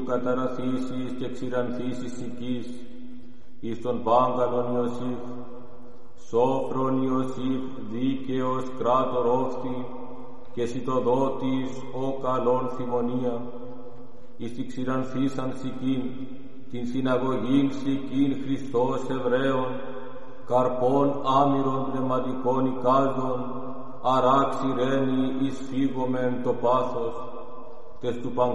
Κυρίου καταραθήσεις και ξηρανθήσεις οικής, εις τον Πάγκαλον Ιωσήφ, σόφρον Ιωσήφ, δίκαιος κράτορ όφθη, και σιτοδότης ο καλόν θυμονία, εις τη ξηρανθήσαν σικήν, την συναγωγήν σικήν Χριστός Εβραίων, καρπών άμυρων πνευματικών εικάζων, αράξει ρένει εις φύγομεν το πάθος, τες του